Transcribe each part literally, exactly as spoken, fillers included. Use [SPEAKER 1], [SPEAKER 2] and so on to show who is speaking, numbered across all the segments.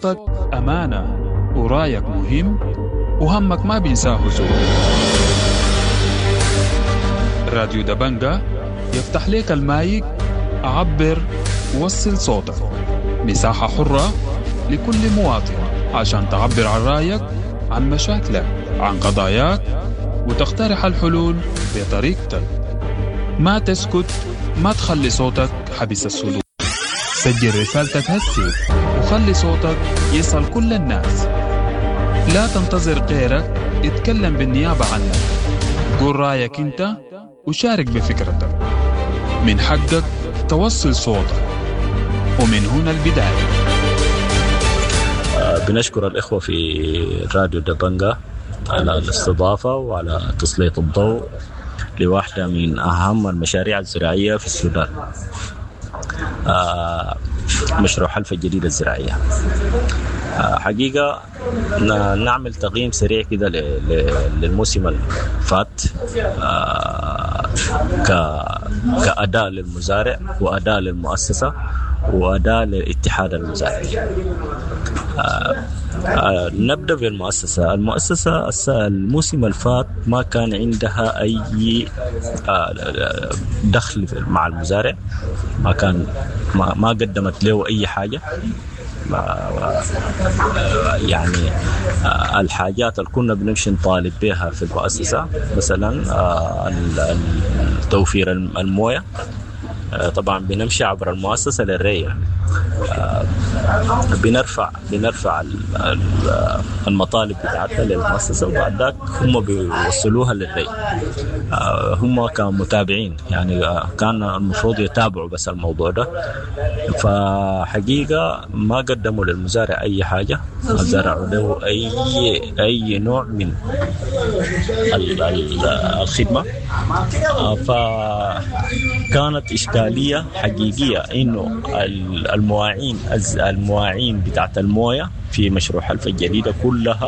[SPEAKER 1] صوتك أمانة ورايك مهم وهمك ما بينساه زول. راديو دبنجة يفتح لك المايك، عبر ووصل صوتك. مساحة حرة لكل مواطن عشان تعبر عن رايك، عن مشاكلك، عن قضاياك، وتقترح الحلول بطريقتك. ما تسكت، ما تخلي صوتك حبس الصدور. سجل رسالتك هسي وخلي صوتك يصل كل الناس. لا تنتظر غيرك اتكلم بالنيابة عنك. قول رأيك انت وشارك بفكرتك. من حقك توصل صوتك، ومن هنا البداية.
[SPEAKER 2] آه بنشكر الإخوة في راديو دبنجة على الاستضافة وعلى تسليط الضوء لواحدة من أهم المشاريع الزراعية في السودان، آه مشروع حلف الجديدة الزراعية. آه حقيقة نعمل تقييم سريع كده للموسم الفات، آه كأداء للمزارع وأداء للمؤسسة وأداء للاتحاد المزارعي. آه آه نبدأ بالمؤسسة. المؤسسة الموسم الفات ما كان عندها أي آه دخل مع المزارع، ما كان ما, ما قدمت له أي حاجة. يعني الحاجات اللي كنا بنمشي نطالب بها في المؤسسة مثلا توفير الموية، طبعا بنمشي عبر المؤسسة للري، بنرفع بنرفع المطالب بتاعتها للمؤسسة، وبعد ذاك هم بيوصلوها للري. هم كمتابعين يعني كان المفروض يتابعوا بس الموضوع ده، فحقيقة ما قدموا للمزارع أي حاجة، ما زرعوا له أي أي نوع من الخدمة. فكانت إشكالية حقيقية إنه المواعين المواعين بتاعت الموية في مشروع حلف الجديدة كلها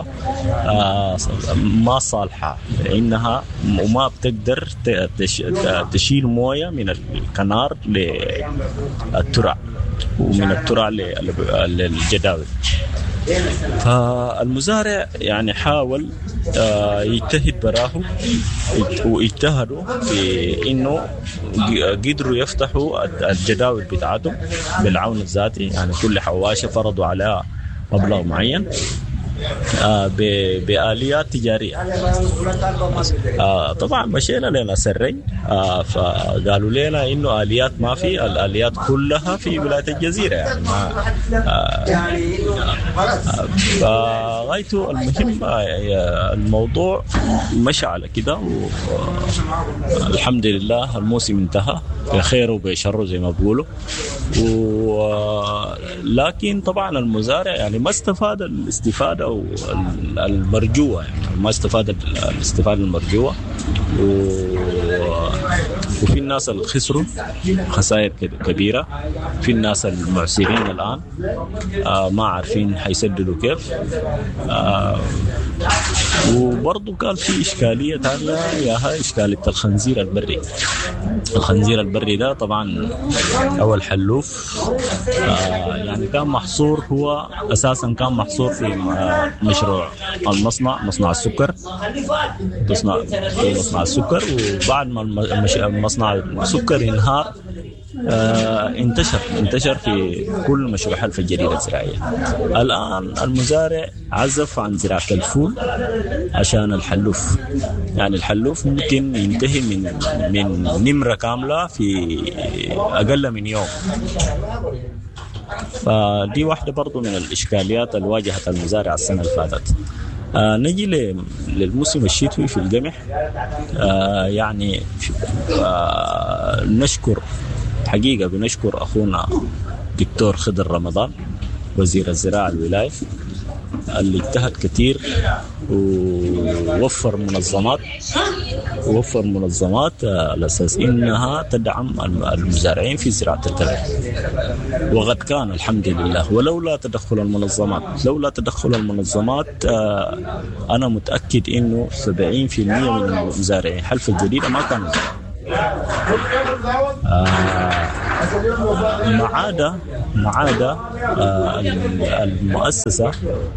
[SPEAKER 2] ما صالحة، لأنها وما بتقدر تشيل موية من الكنار للترع ومن الترع للجداول. فالمزارع يعني حاول يجتهد براه ويجتهدوا في إنه قدروا يفتحوا الجداول بتاعتهم بالعون الذاتي، يعني كل حواشة فرضوا عليها مبلغ معين آه بآليات تجارية. آه طبعا مشينا لنا سرين، آه فقالوا لنا إنه آليات ما في، الآليات كلها في ولاية الجزيرة يعني ما فغايته. المهم آه الموضوع مشى على كده، والحمد لله الموسم انتهى بخير وبشر زي ما بقولوا. لكن طبعا المزارع يعني ما استفاد الاستفادة المرجوة، يعني ما استفاد الاستفادة المرجوة، وفي الناس اللي خسروا خسائر كبيرة، في الناس المعسرين الآن آه ما عارفين حيسددوا كيف. آه وبرضو قال في إشكالية تانية، يا هاي إشكالية الخنزير البري. الخنزير البري ده طبعا أول حلوف آه يعني كان محصور، هو أساسا كان محصور في مشروع المصنع، مصنع السكر، مصنع مصنع السكر. وبعد ما مصنع السكر انهار آه انتشر انتشر في كل مشروع حلف الجديدة الزراعية. الآن المزارع عزف عن زراعة الفول عشان الحلوف، يعني الحلوف ممكن ينتهي من من نمرة كاملة في أقل من يوم. فدي واحدة برضو من الإشكاليات اللي واجهت المزارع السنة اللي فاتت. آه نجي للموسم الشتوي في القمح. آه يعني آه نشكر حقيقة بنشكر أخونا دكتور خضر رمضان وزير الزراعة الولاية اللي اجتهد كتير ووفر منظمات ووفر منظمات على أساس إنها تدعم المزارعين في زراعة القمح. وقد كان الحمد لله، ولولا تدخل المنظمات لولا تدخل المنظمات أنا متأكد إنه سبعين بالمئة من المزارعين حلف الجديدة ما كانوا. آه ما عدا ما عدا المؤسسة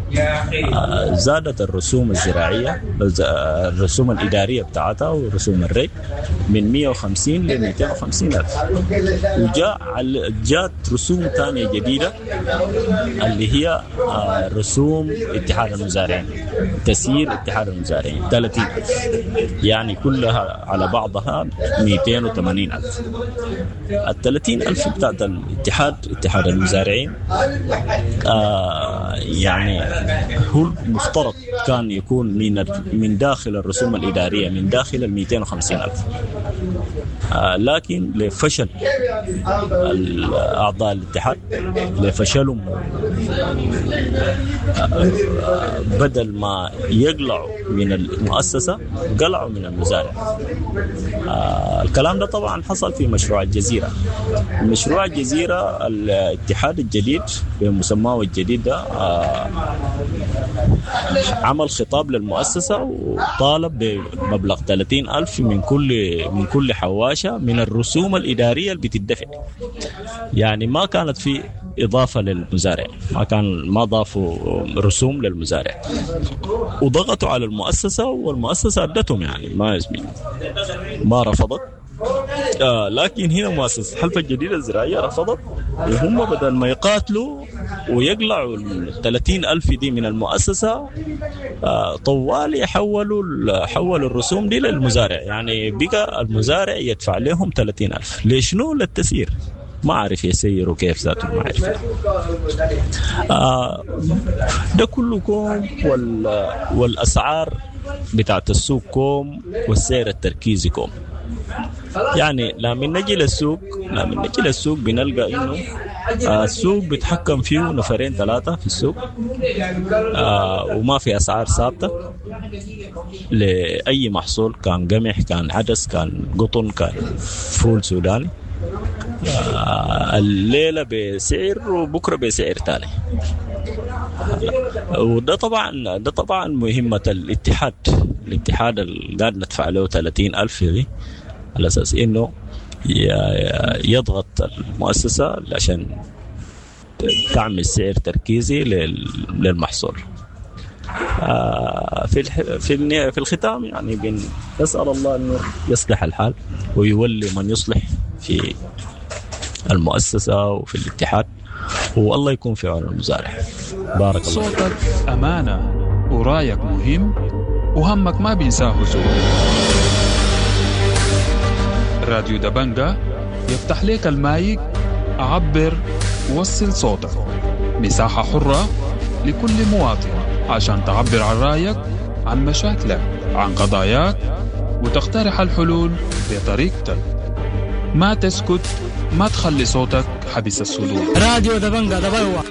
[SPEAKER 2] زادت الرسوم الزراعية الرسوم الإدارية بتاعتها ورسوم الري من مية وخمسين ل مئتين وخمسين ألف، وجاء جات رسوم ثانية جديدة اللي هي رسوم اتحاد المزارعين، تسيير اتحاد المزارعين ثلاثين ألف، يعني كلها على بعضها مئتين وثمانين ألف. الثلاثين ألف بتاعت الاتحاد اتحاد المزارعين آه يعني هو المفترض كان يكون من من داخل الرسوم الإدارية من داخل ال مئتين وخمسين ألف، آه لكن لفشل أعضاء الاتحاد لفشلهم آه بدل ما يقلعوا من المؤسسة قلعوا من المزارع. آه الكلام ده طبعا حصل في مشروع الجزيرة. مشروع الجزيرة الاتحاد الجديد بمسماه الجديد ده آه عمل خطاب للمؤسسة وطالب بمبلغ ثلاثين ألف من كل من كل حواشة من الرسوم الإدارية اللي بتدفع. يعني ما كانت في إضافة للمزارع، ما كان ما ضافوا رسوم للمزارع، وضغطوا على المؤسسة والمؤسسة أدتهم، يعني ما يزمي ما رفضت. آه لكن هنا مؤسسة حلف الجديدة الزراعية رفضت، وهم بدل ما يقاتلوا ويقلعوا الثلاثين ألف دي من المؤسسة آه طوال يحولوا حولوا الرسوم دي للمزارع. يعني بقى المزارع يدفع لهم ثلاثين ألف ليشنو؟ للتسيير. ما عارف يسيروا كيف ذاته، ما عارف. آه ده كله كوم، والأسعار بتاعت السوق كوم، والسعر التركيزي كوم. يعني لما نجي للسوق لما نجي للسوق بنلقى إنه آه السوق بيتحكم فيه نفرين ثلاثة في السوق، آه وما في أسعار ثابتة لأي محصول، كان قمح كان عدس كان قطن كان فول سوداني. آه الليلة بسعر وبكرة بسعر تاني. آه وده طبعا ده طبعا مهمة الاتحاد الاتحاد اللي قاعد ندفع له ثلاثين ألف دي على أساس إنه يضغط المؤسسة عشان تعمل سعر تركيزي للمحصول. آه في في في الختام يعني بنسأل الله إنه يصلح الحال ويولي من يصلح في المؤسسة وفي الاتحاد، والله يكون في عون المزارع. بارك الله.
[SPEAKER 1] صوتك أمانة ورايك مهم وهمك ما بينساه زول. راديو دبنجة يفتح لك المايك، عبر وصل صوتك. مساحة حرة لكل مواطن عشان تعبر عن رأيك، عن مشاكلك، عن قضاياك، وتقترح الحلول بطريقتك. ما تسكت، ما تخلي صوتك حبس الصدور.
[SPEAKER 3] راديو دبنجة دبوا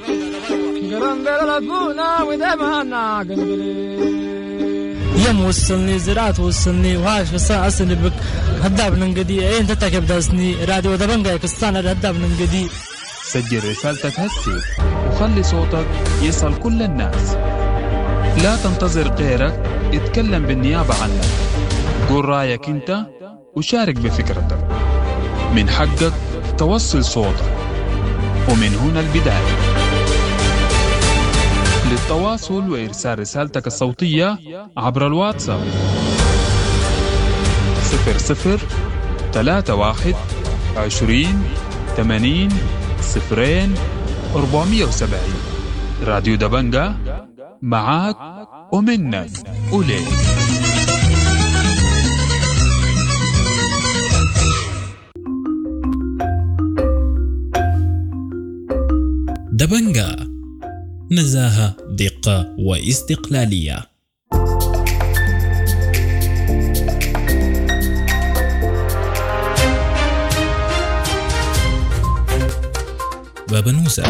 [SPEAKER 3] يم وصلني زراعت وصلني وهاش بساعة أصلي بك هداب ننقدي أين تتكب داسني. راديو دبنجة يكستان هداب ننقدي.
[SPEAKER 1] سجل رسالتك هسي وخلي صوتك يصل كل الناس. لا تنتظر غيرك اتكلم بالنيابة عنك. قول رأيك انت وشارك بفكرتك. من حقك توصل صوتك، ومن هنا البداية. للتواصل وإرسال رسالتك الصوتية عبر الواتساب صفر صفر ثلاثة واحد عشرين ثمانين صفرين أربعمية وسبعين. راديو دبنجة معاك ومنك وليك.
[SPEAKER 4] دبنجة، نزاهة، دقة واستقلالية. بابا نوسة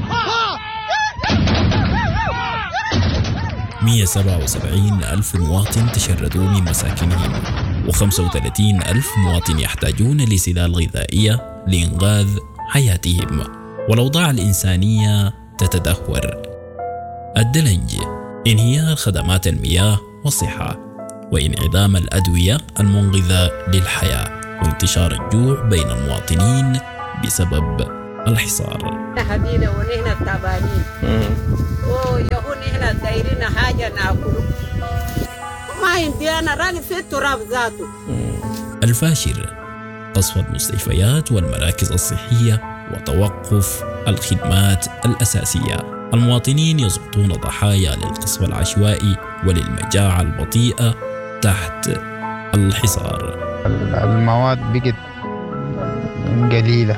[SPEAKER 4] مئة وسبعة وسبعين ألف مواطن تشردوا من مساكنهم، وخمسة وثلاثين ألف مواطن يحتاجون لسلال غذائية لإنقاذ حياتهم، والأوضاع الإنسانية تتدهور. الدلنج، انهيار خدمات المياه والصحة، وانعدام الأدوية المنقذة للحياة، وانتشار الجوع بين المواطنين بسبب الحصار.
[SPEAKER 5] هدينا ونحن التعبانين ويهون نحن دايرين حاجة نأكله ما يندينا راقد في التراب ذاته.
[SPEAKER 4] الفاشر قصف المستشفيات والمراكز الصحية وتوقف الخدمات الأساسية. المواطنين يسقطون ضحايا للقصف العشوائي وللمجاعة البطيئة تحت الحصار.
[SPEAKER 6] المواد بقت قليلة.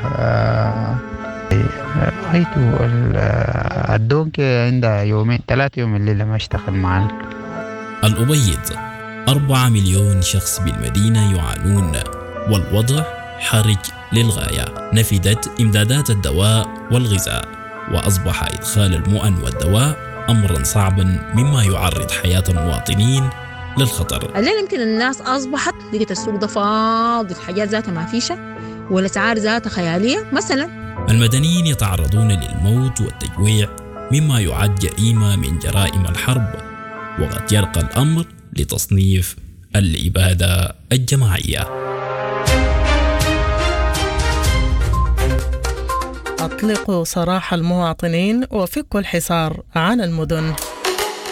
[SPEAKER 6] رأيته الدونك عندها يومين ثلاثة يوم الليلة ما اشتغل معنا.
[SPEAKER 4] الأبيض أربعة مليون شخص بالمدينة يعانون والوضع حرج للغاية. نفدت إمدادات الدواء والغذاء وأصبح إدخال المؤن والدواء أمرا صعبا مما يعرض حياة المواطنين للخطر.
[SPEAKER 7] الليل يمكن الناس أصبحت لقيت السوق ده فاضي، الحاجات ذاتها ما فيشة والأسعار ذاتها خيالية. مثلا
[SPEAKER 4] المدنيين يتعرضون للموت والتجويع مما يعد جريمة من جرائم الحرب، وقد يرقى الأمر لتصنيف الإبادة الجماعية.
[SPEAKER 8] أطلقوا سراح المواطنين وفكوا الحصار عن المدن.